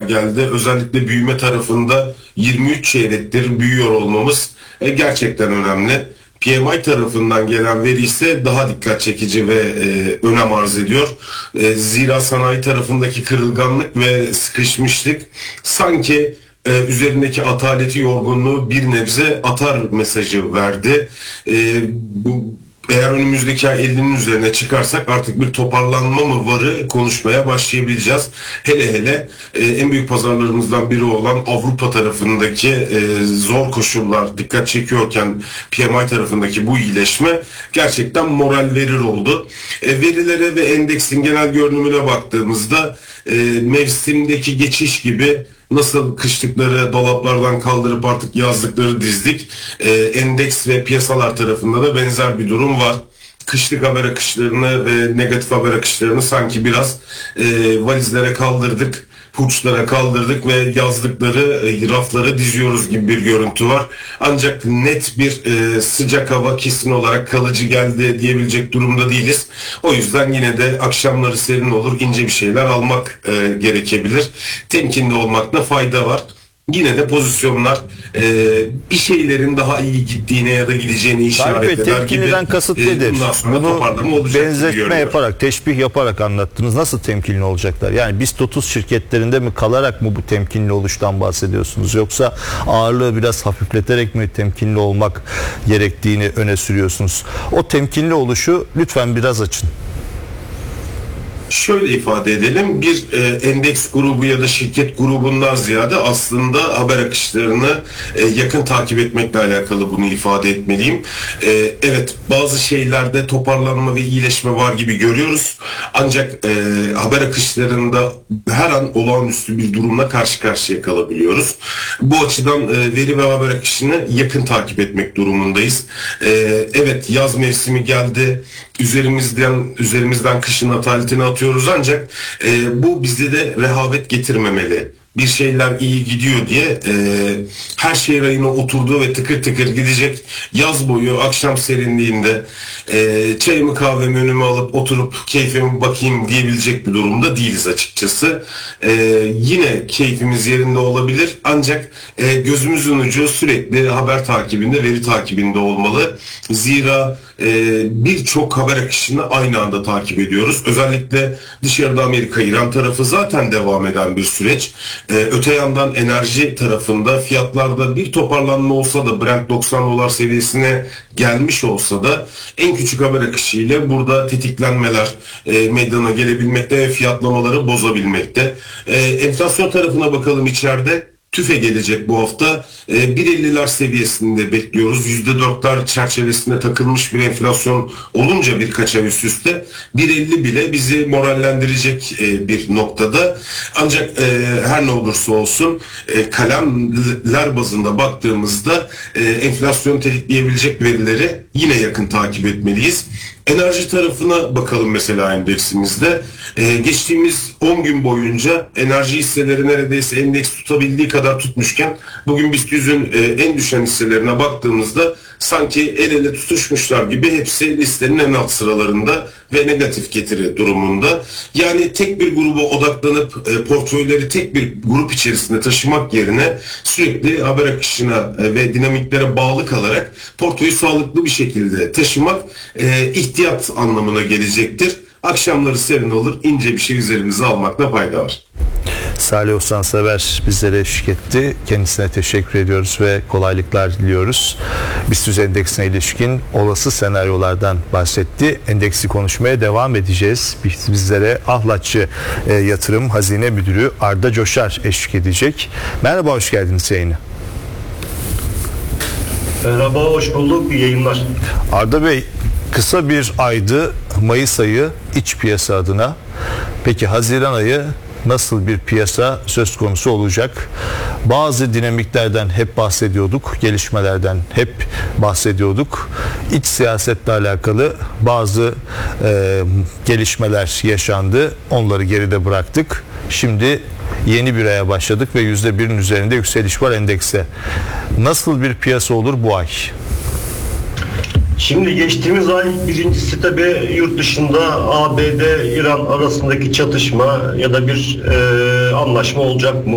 geldi. Özellikle büyüme tarafında 23 çeyrektir büyüyor olmamız gerçekten önemli. PMI tarafından gelen veri ise daha dikkat çekici ve önem arz ediyor. Zira sanayi tarafındaki kırılganlık ve sıkışmışlık sanki üzerindeki ataleti, yorgunluğu bir nebze atar mesajı verdi. Eğer önümüzdeki ay 50'nin üzerine çıkarsak artık bir toparlanma mı varı konuşmaya başlayabileceğiz. Hele hele en büyük pazarlarımızdan biri olan Avrupa tarafındaki zor koşullar dikkat çekiyorken PMI tarafındaki bu iyileşme gerçekten moral verir oldu. Verilere ve endeksin genel görünümüne baktığımızda mevsimdeki geçiş gibi nasıl kışlıkları dolaplardan kaldırıp artık yazlıkları dizdik, endeks ve piyasalar tarafında da benzer bir durum var. Kışlık haber akışlarını ve negatif haber akışlarını sanki biraz valizlere kaldırdık, hurçlara kaldırdık ve yazlıkları, raflara diziyoruz gibi bir görüntü var. Ancak net bir sıcak hava kesin olarak kalıcı geldi diyebilecek durumda değiliz. O yüzden yine de akşamları serin olur, ince bir şeyler almak gerekebilir. Temkinli olmakta fayda var. Yine de pozisyonlar bir şeylerin daha iyi gittiğine ya da gideceğine işaret eder gibi. Temkinliden kasıt nedir? Bunu benzetme yaparak, teşbih yaparak anlattınız. Nasıl temkinli olacaklar? Yani BIST 30 şirketlerinde mi kalarak mı bu temkinli oluştan bahsediyorsunuz? Yoksa ağırlığı biraz hafifleterek mi temkinli olmak gerektiğini öne sürüyorsunuz? O temkinli oluşu lütfen biraz açın. Şöyle ifade edelim, bir endeks grubu ya da şirket grubundan ziyade aslında haber akışlarını yakın takip etmekle alakalı bunu ifade etmeliyim. Evet, bazı şeylerde toparlanma ve iyileşme var gibi görüyoruz. Ancak haber akışlarında her an olağanüstü bir durumla karşı karşıya kalabiliyoruz. Bu açıdan veri ve haber akışını yakın takip etmek durumundayız. Evet, yaz mevsimi geldi. Üzerimizden kışın ataletini atıyoruz ancak bu bizde de rehavet getirmemeli. Bir şeyler iyi gidiyor diye her şey rayına oturduğu ve tıkır tıkır gidecek yaz boyu akşam serinliğinde çayımı kahvemi önüme alıp oturup keyfime bakayım diyebilecek bir durumda değiliz açıkçası. Yine keyfimiz yerinde olabilir ancak gözümüzün ucu sürekli haber takibinde, veri takibinde olmalı. Zira birçok haber akışını aynı anda takip ediyoruz. Özellikle dışarıda Amerika, İran tarafı zaten devam eden bir süreç. Öte yandan enerji tarafında fiyatlarda bir toparlanma olsa da Brent $90 seviyesine gelmiş olsa da en küçük haber akışı ile burada tetiklenmeler meydana gelebilmekte ve fiyatlamaları bozabilmekte. Enflasyon tarafına bakalım içeride. TÜFE gelecek bu hafta. 1.50'ler seviyesinde bekliyoruz. %4'ler çerçevesinde takılmış bir enflasyon olunca birkaç ay üst üste 1.50 bile bizi morallendirecek bir noktada. Ancak her ne olursa olsun kalemler bazında baktığımızda enflasyonu tetikleyebilecek verileri yine yakın takip etmeliyiz. Enerji tarafına bakalım mesela endeksimizde. Geçtiğimiz 10 gün boyunca enerji hisseleri neredeyse endeks tutabildiği kadar tutmuşken bugün BIST 100'ün en düşen hisselerine baktığımızda sanki el ele tutuşmuşlar gibi hepsi listenin en alt sıralarında ve negatif getiri durumunda. Yani tek bir gruba odaklanıp portföyleri tek bir grup içerisinde taşımak yerine sürekli haber akışına ve dinamiklere bağlı kalarak portföyü sağlıklı bir şekilde taşımak ihtiyat anlamına gelecektir. Akşamları serin olur, ince bir şey üzerimize almakta fayda var. Salih Ozansever bizlere eşlik etti. Kendisine teşekkür ediyoruz ve kolaylıklar diliyoruz. BIST 100 endeksine ilişkin olası senaryolardan bahsetti. Endeksi konuşmaya devam edeceğiz. Bizlere Ahlatçı Yatırım Hazine Müdürü Arda Coşar eşlik edecek. Merhaba, hoş geldiniz yayına. Merhaba, hoş bulduk. İyi yayınlar. Arda Bey, kısa bir aydı Mayıs ayı iç piyasa adına. Peki Haziran ayı nasıl bir piyasa söz konusu olacak? Bazı dinamiklerden hep bahsediyorduk, gelişmelerden hep bahsediyorduk. İç siyasetle alakalı bazı gelişmeler yaşandı. Onları geride bıraktık. Şimdi yeni bir aya başladık ve %1'in üzerinde yükseliş var endekse. Nasıl bir piyasa olur bu ay? Şimdi geçtiğimiz ay birincisi tabii yurt dışında ABD-İran arasındaki çatışma ya da bir anlaşma olacak mı?